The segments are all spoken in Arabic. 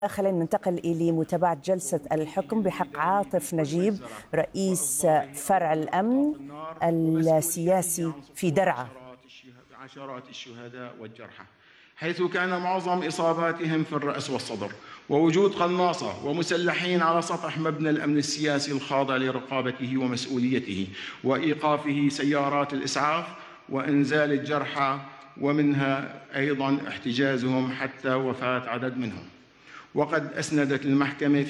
خلينا ننتقل إلى متابعة جلسة الحكم بحق عاطف نجيب رئيس فرع الأمن السياسي في درعا. عشرات الشهداء والجرحى، حيث كان معظم إصاباتهم في الرأس والصدر، ووجود قناصة ومسلحين على سطح مبنى الأمن السياسي الخاضع لرقابته ومسؤوليته وإيقافه سيارات الإسعاف وإنزال الجرحى، ومنها أيضاً احتجازهم حتى وفاة عدد منهم. وقد استندت المحكمة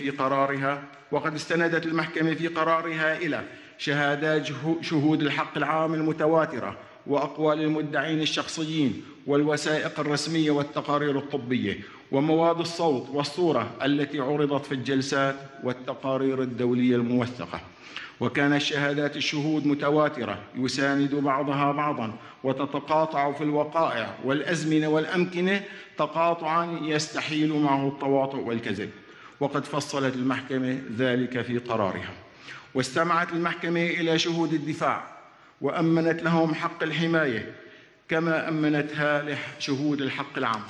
في قرارها إلى شهادات شهود الحق العام المتواترة وأقوال المدعين الشخصيين والوثائق الرسمية والتقارير الطبية ومواد الصوت والصورة التي عرضت في الجلسات والتقارير الدولية الموثقة. وكانت شهادات الشهود متواترة يساند بعضها بعضاً وتتقاطع في الوقائع والأزمنة والأمكنة تقاطعاً يستحيل معه التواطؤ والكذب. وقد فصلت المحكمة ذلك في قرارها. واستمعت المحكمة إلى شهود الدفاع وأمنت لهم حق الحماية كما أمنتها لشهود الحق العام.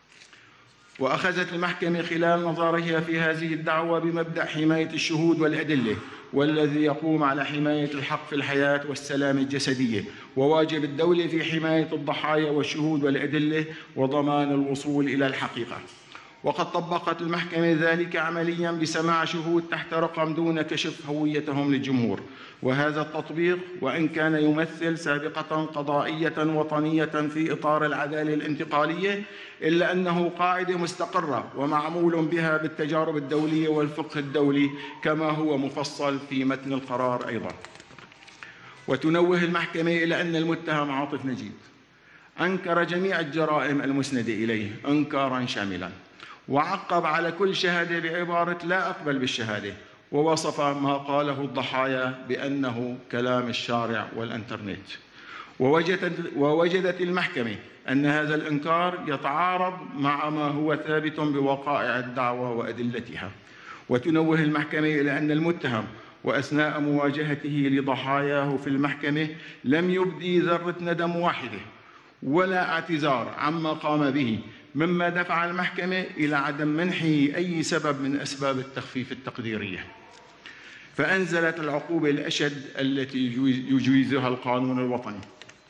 وأخذت المحكمة خلال نظرها في هذه الدعوة بمبدأ حماية الشهود والأدلة، والذي يقوم على حماية الحق في الحياة والسلامة الجسدية، وواجب الدولة في حماية الضحايا والشهود والأدلة وضمان الوصول إلى الحقيقة. وقد طبقت المحكمة ذلك عملياً بسماع شهود تحت رقم دون كشف هويتهم للجمهور. وهذا التطبيق وإن كان يمثل سابقة قضائية وطنية في إطار العدالة الانتقالية، إلا أنه قاعدة مستقرة ومعمول بها بالتجارب الدولية والفقه الدولي كما هو مفصل في متن القرار أيضاً. وتنوه المحكمة إلى أن المتهم عاطف نجيب أنكر جميع الجرائم المسندة إليه إنكاراً شاملاً، وعقب على كل شهادة بعبارة لا أقبل بالشهادة، ووصف ما قاله الضحايا بأنه كلام الشارع والإنترنت. ووجدت المحكمة أن هذا الإنكار يتعارض مع ما هو ثابت بوقائع الدعوة وأدلتها. وتنوه المحكمة إلى أن المتهم وأثناء مواجهته لضحاياه في المحكمة لم يبدي ذرة ندم واحدة ولا اعتذار عما قام به، مما دفع المحكمة إلى عدم منحه أي سبب من أسباب التخفيف التقديرية، فأنزلت العقوبة الأشد التي يجوزها القانون الوطني.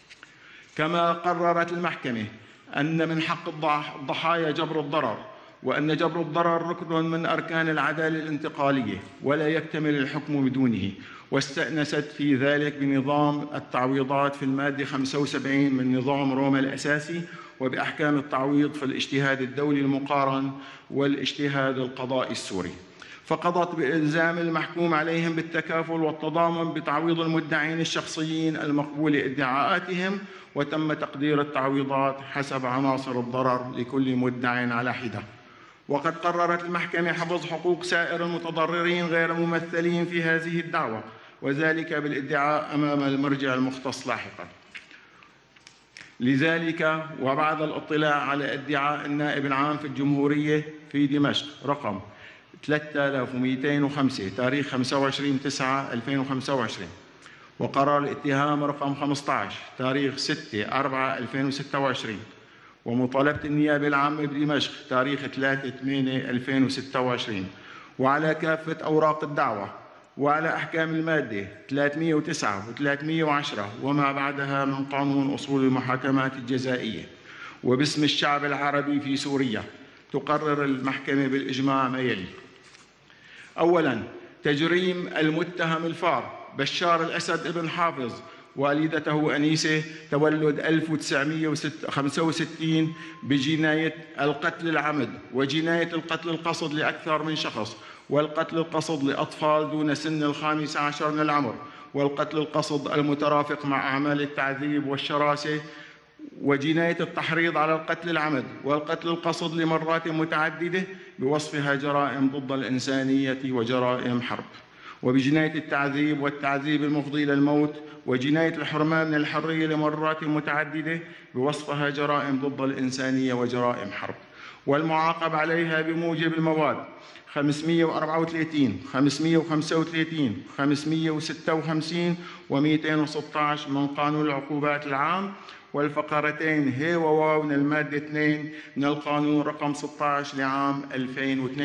كما قررت المحكمة أن من حق الضحايا جبر الضرر، وأن جبر الضرر ركن من أركان العدالة الانتقالية ولا يكتمل الحكم بدونه. واستأنست في ذلك بنظام التعويضات في المادة 75 من نظام روما الأساسي، وبأحكام التعويض في الاجتهاد الدولي المقارن والاجتهاد القضائي السوري. فقضت بإلزام المحكوم عليهم بالتكافل والتضامن بتعويض المدعين الشخصيين المقبول ادعاءاتهم، وتم تقدير التعويضات حسب عناصر الضرر لكل مدع على حدة. وقد قررت المحكمة حفظ حقوق سائر المتضررين غير ممثلين في هذه الدعوة، وذلك بالادعاء أمام المرجع المختص لاحقاً. لذلك وبعد الاطلاع على ادعاء النائب العام في الجمهورية في دمشق رقم 3205 تاريخ 25/9/2025، وقرار الاتهام رقم 15 تاريخ 6/4/2026، ومطالبة النيابة العامة بدمشق تاريخ 3/8/2026، وعلى كافة أوراق الدعوة، وعلى أحكام المادة 309 و310 وما بعدها من قانون أصول المحاكمات الجزائية، وباسم الشعب العربي في سوريا، تقرر المحكمة بالإجماع ما يلي: أولاً، تجريم المتهم الفار بشار الأسد ابن حافظ والدته أنيسة تولد 1965 بجناية القتل العمد وجناية القتل القصد لأكثر من شخص، والقتل القصد لأطفال دون سن 15 من العمر، والقتل القصد المترافق مع أعمال التعذيب والشراسة، وجناية التحريض على القتل العمد والقتل القصد لمرات متعددة بوصفها جرائم ضد الإنسانية وجرائم حرب، وبجناية التعذيب والتعذيب المفضي إلى الموت، وجناية الحرمان من الحرية لمرات متعددة بوصفها جرائم ضد الإنسانية وجرائم حرب، والمعاقب عليها بموجب المواد 534 535 556 و216 من قانون العقوبات العام، والفقرتين ه وواو من المادة 2 من القانون رقم 16 لعام 2002.